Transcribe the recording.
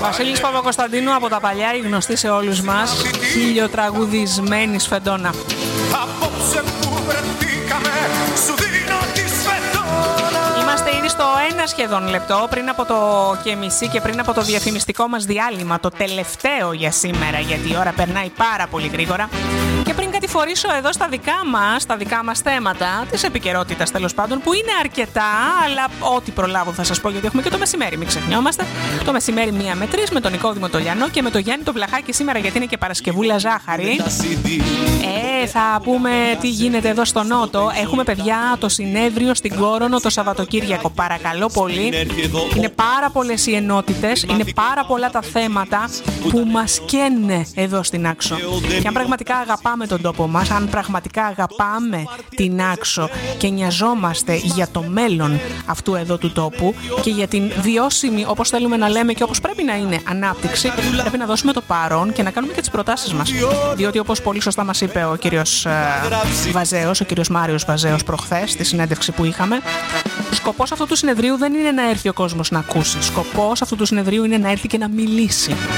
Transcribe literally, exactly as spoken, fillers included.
Βασίλης Παπακοσταντίνου από τα παλιά, η γνωστή σε όλους μας, χιλιοτραγουδισμένη σφεντόνα. Απόψε που βρεθήκαμε, σου δίνω τη σφεντόνα. Είμαστε ήδη στο ένα σχεδόν λεπτό πριν από το και μισή και πριν από το διαφημιστικό μας διάλειμμα, το τελευταίο για σήμερα, γιατί η ώρα περνάει πάρα πολύ γρήγορα. Και πριν κατηφορήσω εδώ στα δικά μας, στα δικά μας θέματα, της επικαιρότητας τέλος πάντων, που είναι αρκετά, αλλά ό,τι προλάβω θα σας πω, γιατί έχουμε και το μεσημέρι, μην ξεχνιόμαστε. Το μεσημέρι μία με τρεις με τον Νικόδημο το Λιανό και με το Γιάννη το Βλαχάκη σήμερα, γιατί είναι και Παρασκευούλα ζάχαρη. Ε, θα πούμε τι γίνεται εδώ στο Νότο. Έχουμε, παιδιά, το συνέδριο στην Κόρονο το Σαββατοκύριακο. Παρακαλώ πολύ. Είναι πάρα πολλές οι ενότητες, είναι πάρα πολλά τα θέματα που μας καίνε εδώ στην Άξο. Και αν πραγματικά αγαπάμε τον τόπο μας, αν πραγματικά αγαπάμε την Άξο και νοιαζόμαστε για το μέλλον αυτού εδώ του τόπου και για την βιώσιμη, όπως θέλουμε να λέμε και όπως πρέπει να είναι, ανάπτυξη, πρέπει να δώσουμε το παρόν και να κάνουμε και τις προτάσεις μας. Διότι, όπως πολύ σωστά μας είπε ο κύριος Βαζέος, ο κύριος Μάριος Βαζέος προχθές στη συνέντευξη που είχαμε, σκοπός αυτού του συνεδρίου δεν είναι να έρθει ο κόσμος να ακούσει. Σκοπός αυτού του συνεδρίου είναι να έρθει και να μιλήσει.